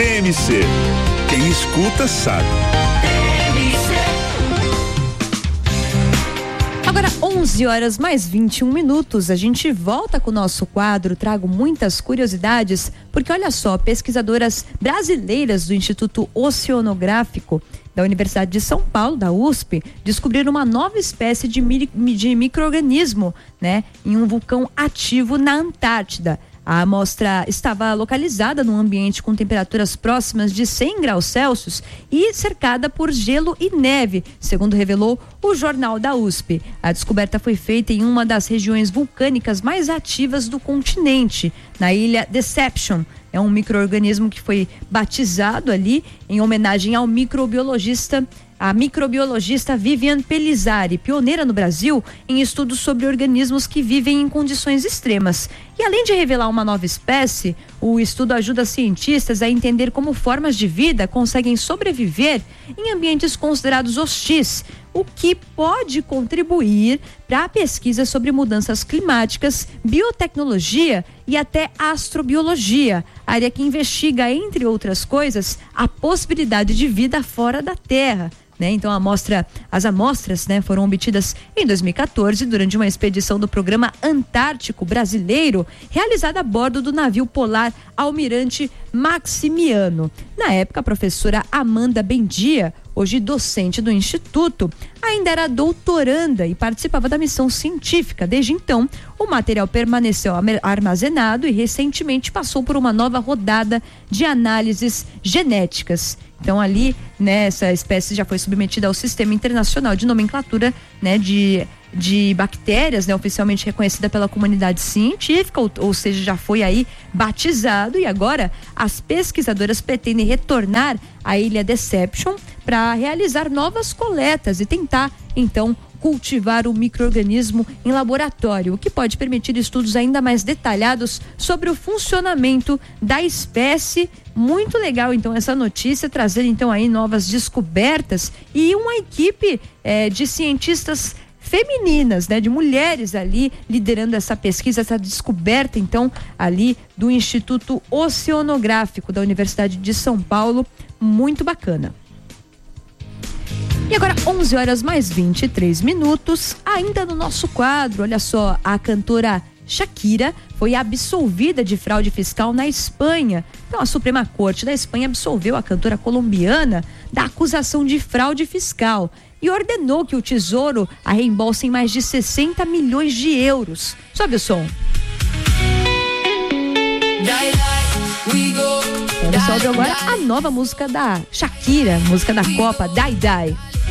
TMC. Quem escuta sabe. Agora 11h mais 21. A gente volta com o nosso quadro. Trago muitas curiosidades, porque olha só, pesquisadoras brasileiras do Instituto Oceanográfico da Universidade de São Paulo, da USP, descobriram uma nova espécie de micro-organismo, né, em um vulcão ativo na Antártida. A amostra estava localizada num ambiente com temperaturas próximas de 100 graus Celsius e cercada por gelo e neve, segundo revelou o jornal da USP. A descoberta foi feita em uma das regiões vulcânicas mais ativas do continente, na ilha Deception. É um micro-organismo que foi batizado ali em homenagem ao microbiologista Vivian Pellizzari, pioneira no Brasil em estudos sobre organismos que vivem em condições extremas. E além de revelar uma nova espécie, o estudo ajuda cientistas a entender como formas de vida conseguem sobreviver em ambientes considerados hostis, o que pode contribuir para a pesquisa sobre mudanças climáticas, biotecnologia e até astrobiologia, área que investiga, entre outras coisas, a possibilidade de vida fora da Terra. Então as amostras, né, foram obtidas em 2014 durante uma expedição do Programa Antártico Brasileiro realizada a bordo do navio polar Almirante Maximiano. Na época, a professora Amanda Bendia, hoje docente do Instituto, ainda era doutoranda e participava da missão científica. Desde então, o material permaneceu armazenado e recentemente passou por uma nova rodada de análises genéticas. Então ali, né, essa espécie já foi submetida ao Sistema Internacional de Nomenclatura, né, de bactérias, né, oficialmente reconhecida pela comunidade científica, ou seja, já foi aí batizado, e agora as pesquisadoras pretendem retornar à ilha Deception para realizar novas coletas e tentar, então, cultivar o micro-organismo em laboratório, o que pode permitir estudos ainda mais detalhados sobre o funcionamento da espécie. Muito legal, então, essa notícia, trazer, então, aí novas descobertas e uma equipe de cientistas femininas, né, de mulheres ali liderando essa pesquisa, essa descoberta, então, ali do Instituto Oceanográfico da Universidade de São Paulo. Muito bacana. E agora 11h mais 23, ainda no nosso quadro, olha só, a cantora Shakira foi absolvida de fraude fiscal na Espanha. Então, a Suprema Corte da Espanha absolveu a cantora colombiana da acusação de fraude fiscal e ordenou que o Tesouro a reembolse em mais de 60 milhões de euros. Sobe o som. Vamos ouvir agora a nova música da Shakira, música da Copa, Die Die.